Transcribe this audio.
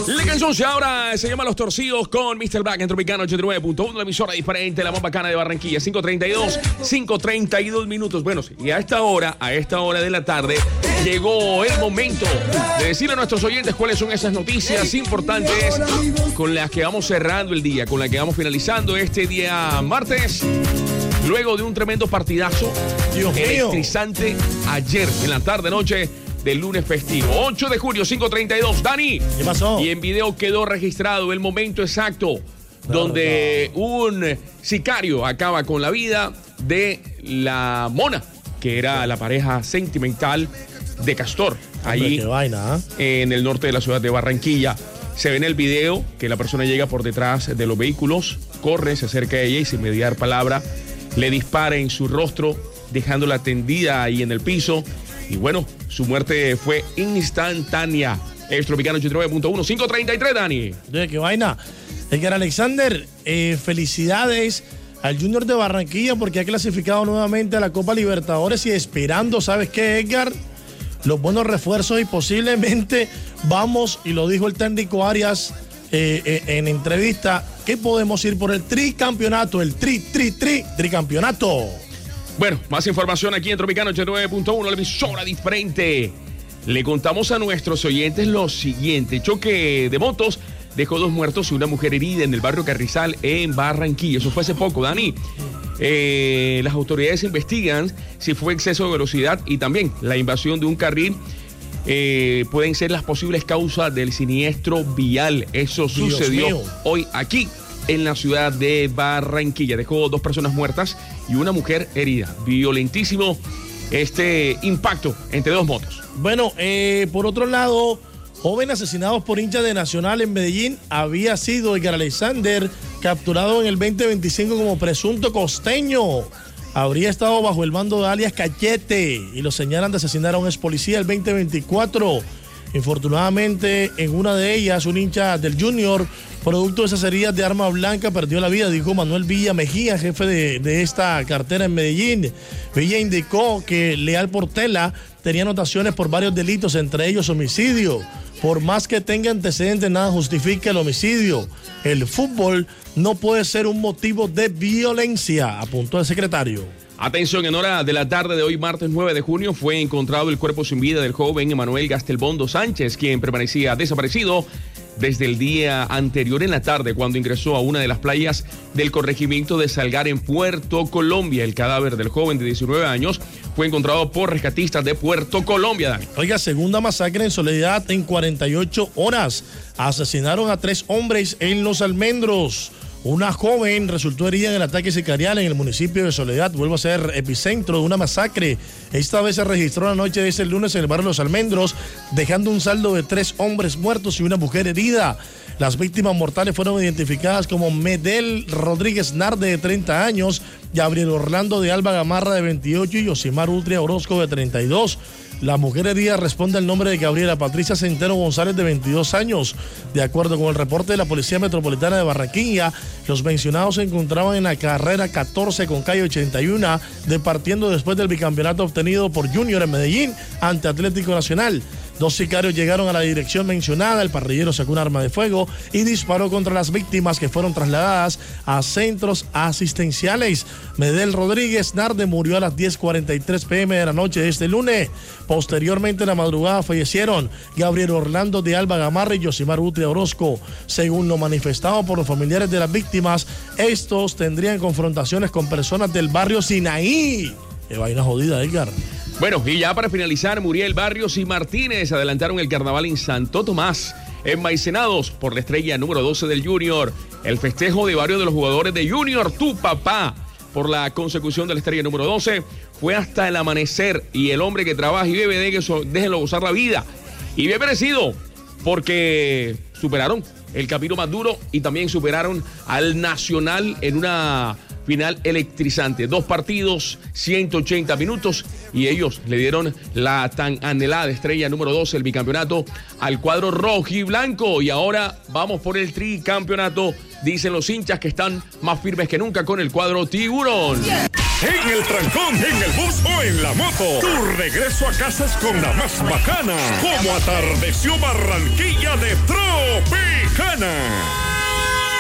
La canción ahora se llama Los Torcidos con Mr. Black en Tropicana 89.1, la emisora diferente, la más bacana de Barranquilla. 5:32 minutos. Bueno, y a esta hora de la tarde, llegó el momento de decirle a nuestros oyentes cuáles son esas noticias importantes con las que vamos cerrando el día, con las que vamos finalizando este día martes. Luego de un tremendo partidazo electrizante ayer en la tarde-noche del lunes festivo. 8 de julio, 5:32. Dani. ¿Qué pasó? Y en video quedó registrado el momento exacto donde un sicario acaba con la vida de la Mona, que era la pareja sentimental de Castor. Allí, qué vaina, en el norte de la ciudad de Barranquilla. Se ve en el video que la persona llega por detrás de los vehículos, corre, se acerca a ella y sin mediar palabra le dispara en su rostro, dejándola tendida ahí en el piso. Y bueno, su muerte fue instantánea. Es Tropicano 89.1, 5:33, Dani. Qué vaina. Edgar Alexander, felicidades al Junior de Barranquilla porque ha clasificado nuevamente a la Copa Libertadores y esperando, ¿sabes qué, Edgar? Los buenos refuerzos y posiblemente vamos, y lo dijo el técnico Arias en entrevista, que podemos ir por el tricampeonato, el tricampeonato. Bueno, más información aquí en Tropicano 89.1, la emisora diferente. Le contamos a nuestros oyentes lo siguiente. Choque de motos dejó 2 muertos y una mujer herida en el barrio Carrizal en Barranquilla. Eso fue hace poco, Dani. Las autoridades investigan si fue exceso de velocidad y también la invasión de un carril. Pueden ser las posibles causas del siniestro vial. Eso sucedió hoy aquí en la ciudad de Barranquilla. Dejó 2 personas muertas y una mujer herida. Violentísimo este impacto entre 2 motos. Bueno, por otro lado, joven asesinado por hinchas de Nacional en Medellín había sido Edgar Alexander, capturado en el 2025 como presunto costeño. Habría estado bajo el mando de alias Cachete y lo señalan de asesinar a un ex policía el 2024. Infortunadamente, en una de ellas, un hincha del Junior, producto de esas heridas de arma blanca, perdió la vida, dijo Manuel Villa Mejía, jefe de esta cartera en Medellín. Villa indicó que Leal Portela tenía anotaciones por varios delitos, entre ellos homicidio. Por más que tenga antecedentes, nada justifica el homicidio. El fútbol no puede ser un motivo de violencia, apuntó el secretario. Atención, en hora de la tarde de hoy, martes 9 de junio, fue encontrado el cuerpo sin vida del joven Emanuel Gastelbondo Sánchez, quien permanecía desaparecido desde el día anterior en la tarde, cuando ingresó a una de las playas del corregimiento de Salgar en Puerto Colombia. El cadáver del joven de 19 años fue encontrado por rescatistas de Puerto Colombia, Dani. Oiga, segunda masacre en Soledad en 48 horas. Asesinaron a 3 hombres en Los Almendros. Una joven resultó herida en el ataque sicarial en el municipio de Soledad. Vuelve a ser epicentro de una masacre. Esta vez se registró la noche de ese lunes en el barrio Los Almendros, dejando un saldo de 3 hombres muertos y una mujer herida. Las víctimas mortales fueron identificadas como Medel Rodríguez Narde, de 30 años, Gabriel Orlando de Alba Gamarra, de 28, y Yosimar Utria Orozco, de 32. La mujer herida responde al nombre de Gabriela Patricia Centeno González, de 22 años. De acuerdo con el reporte de la Policía Metropolitana de Barranquilla, los mencionados se encontraban en la carrera 14 con calle 81, departiendo después del bicampeonato obtenido por Junior en Medellín ante Atlético Nacional. 2 sicarios llegaron a la dirección mencionada, el parrillero sacó un arma de fuego y disparó contra las víctimas, que fueron trasladadas a centros asistenciales. Medel Rodríguez Narde murió a las 10:43 p.m. de la noche de este lunes. Posteriormente, en la madrugada, fallecieron Gabriel Orlando de Alba Gamarra y Yosimar Utria Orozco. Según lo manifestado por los familiares de las víctimas, estos tendrían confrontaciones con personas del barrio Sinaí. Qué vaina jodida, Edgar. Bueno, y ya para finalizar, Muriel Barrios y Martínez adelantaron el carnaval en Santo Tomás, enmaicenados por la estrella número 12 del Junior. El festejo de varios de los jugadores de Junior, tu papá, por la consecución de la estrella número 12, fue hasta el amanecer. Y el hombre que trabaja y bebe, déjenlo gozar la vida. Y bien merecido, porque superaron el camino más duro y también superaron al Nacional en una final electrizante. 2 partidos, 180 minutos, y ellos le dieron la tan anhelada estrella número 12, el bicampeonato, al cuadro rojiblanco. Y ahora vamos por el tricampeonato, dicen los hinchas, que están más firmes que nunca con el cuadro tiburón. En el trancón, en el bus o en la moto, tu regreso a casa es con la más bacana. Como atardeció Barranquilla de Tropicana. gana.